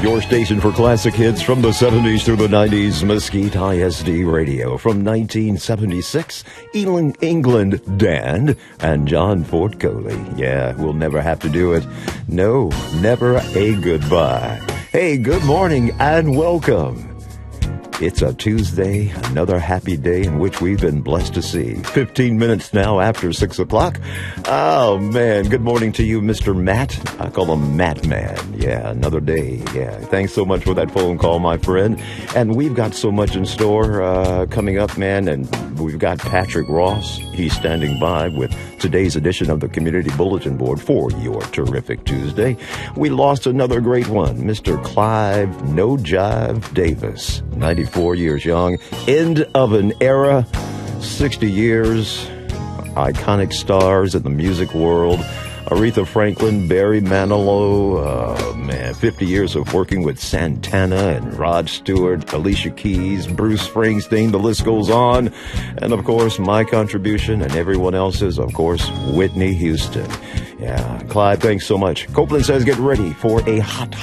Your station for classic hits from the 70s through the 90s, Mesquite ISD Radio. From 1976, England, Dan and John Fort Coley. Yeah, we'll never have to do it. No, never a goodbye. Hey, good morning and welcome. It's a Tuesday, another happy day in which we've been blessed to see. 15 minutes now after 6 o'clock. Oh, man. Good morning to you, Mr. Matt. I call him Matt Man. Yeah, another day. Yeah. Thanks so much for that phone call, my friend. And we've got so much in store coming up, man. And we've got Patrick Ross. He's standing by with today's edition of the Community Bulletin Board for your terrific Tuesday. We lost another great one, Mr. Clive No Jive Davis, 94 years young, end of an era, 60 years, iconic stars in the music world, Aretha Franklin, Barry Manilow, 50 years of working with Santana and Rod Stewart, Alicia Keys, Bruce Springsteen, the list goes on. And of course, my contribution and everyone else's, of course, Whitney Houston. Yeah, Clyde, thanks so much. Copeland says get ready for a hot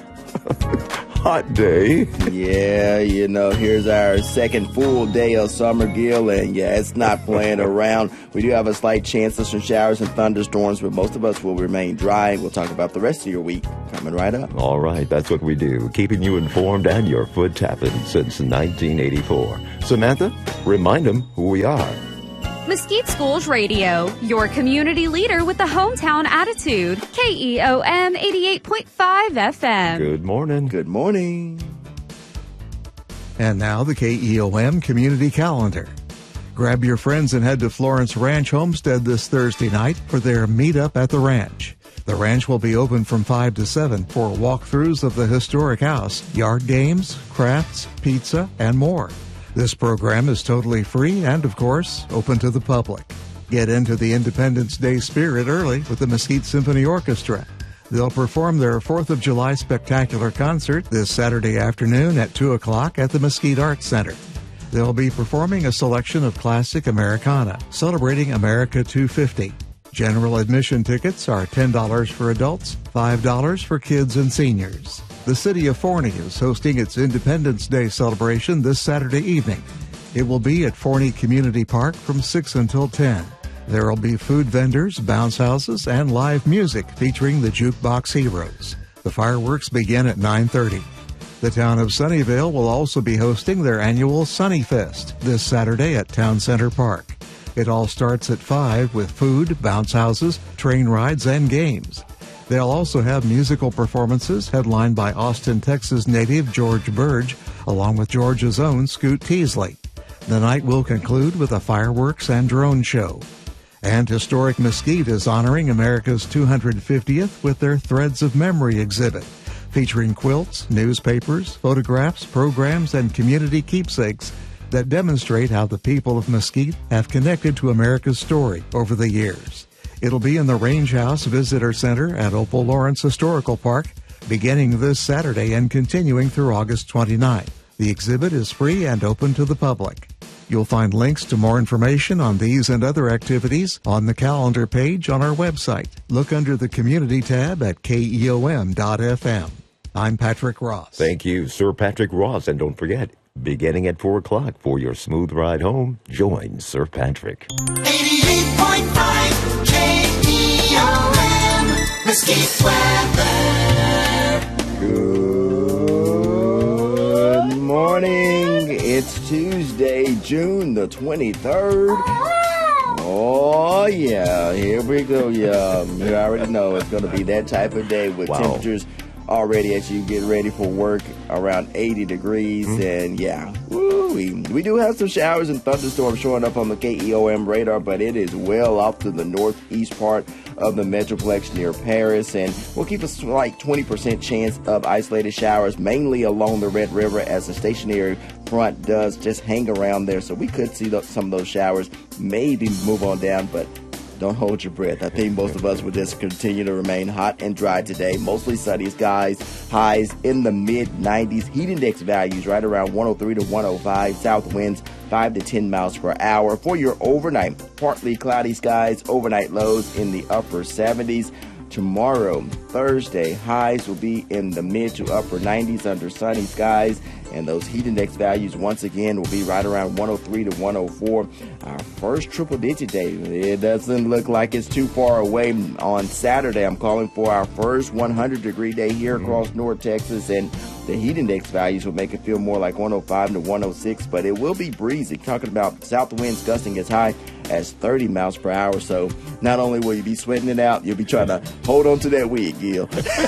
day. Yeah, you know, here's our second full day of summer, Gil, and yeah, it's not playing around. We do have a slight chance of some showers and thunderstorms, but most of us will remain dry. We'll talk about the rest of your week coming right up. All right, that's what we do, keeping you informed and your foot tapping since 1984. Samantha, remind them who we are. Mesquite Schools Radio, your community leader with the hometown attitude. KEOM 88.5 FM. Good morning. Good morning. And now the KEOM Community Calendar. Grab your friends and head to Florence Ranch Homestead this Thursday night for their meetup at the ranch. The ranch will be open from 5 to 7 for walkthroughs of the historic house, yard games, crafts, pizza, and more. This program is totally free and, of course, open to the public. Get into the Independence Day spirit early with the Mesquite Symphony Orchestra. They'll perform their 4th of July spectacular concert this Saturday afternoon at 2 o'clock at the Mesquite Arts Center. They'll be performing a selection of classic Americana, celebrating America 250. General admission tickets are $10 for adults, $5 for kids and seniors. The city of Forney is hosting its Independence Day celebration this Saturday evening. It will be at Forney Community Park from 6 until 10. There will be food vendors, bounce houses, and live music featuring the Jukebox Heroes. The fireworks begin at 9:30. The town of Sunnyvale will also be hosting their annual Sunny Fest this Saturday at Town Center Park. It all starts at 5 with food, bounce houses, train rides, and games. They'll also have musical performances headlined by Austin, Texas native George Burge, along with Georgia's own Scoot Teasley. The night will conclude with a fireworks and drone show. And Historic Mesquite is honoring America's 250th with their Threads of Memory exhibit, featuring quilts, newspapers, photographs, programs, and community keepsakes that demonstrate how the people of Mesquite have connected to America's story over the years. It'll be in the Range House Visitor Center at Opal Lawrence Historical Park, beginning this Saturday and continuing through August 29th. The exhibit is free and open to the public. You'll find links to more information on these and other activities on the calendar page on our website. Look under the Community tab at keom.fm. I'm Patrick Ross. Thank you, Sir Patrick Ross. And don't forget, beginning at 4 o'clock for your smooth ride home, join Sir Patrick. 88.5 KEOM, Mesquite weather. Good morning. It's Tuesday, June the 23rd. Oh, yeah. Here we go. Yeah, you already know it's going to be that type of day with temperatures already as you get ready for work around 80 degrees. And yeah, we do have some showers and thunderstorms showing up on the KEOM radar, but it is well off to the northeast part of the Metroplex near Paris, and we'll keep a slight 20% chance of isolated showers, mainly along the Red River, as the stationary front does just hang around there, so we could see some of those showers maybe move on down, but don't hold your breath. I think most of us will just continue to remain hot and dry today. Mostly sunny skies, highs in the mid-90s. Heat index values right around 103 to 105. South winds 5 to 10 miles per hour. For your overnight, partly cloudy skies, overnight lows in the upper 70s. tomorrow, Thursday, highs will be in the mid to upper 90s under sunny skies, and those heat index values once again will be right around 103 to 104. Our first triple-digit day. It doesn't look like it's too far away. On Saturday, I'm calling for our first 100-degree day here across North Texas, and the heat index values will make it feel more like 105 to 106, but it will be breezy. Talking about south winds gusting as high as 30 miles per hour. So not only will you be sweating it out, you'll be trying to hold on to that wig, Gil.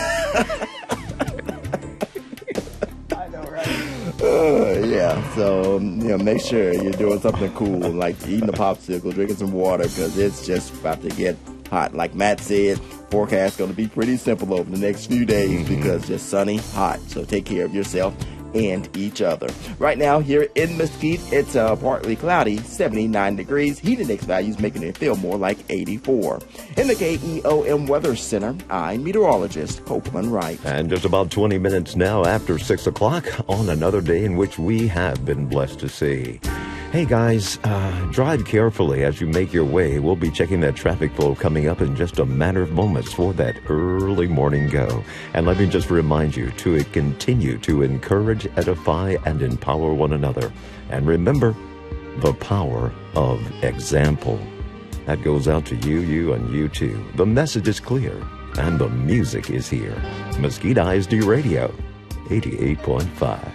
I know, right? Yeah, so make sure you're doing something cool, like eating a popsicle, drinking some water, because it's just about to get hot. Like Matt said, forecast going to be pretty simple over the next few days because just sunny, hot. So take care of yourself and each other. Right now here in Mesquite, it's partly cloudy, 79 degrees. Heat index values making it feel more like 84. In the KEOM Weather Center, I'm meteorologist Copeland Wright. And just about 20 minutes now after 6 o'clock on another day in which we have been blessed to see. Hey guys, drive carefully as you make your way. We'll be checking that traffic flow coming up in just a matter of moments for that early morning go. And let me just remind you to continue to encourage, edify, and empower one another. And remember the power of example. That goes out to you, and you too. The message is clear, and the music is here. Mesquite ISD Radio, 88.5.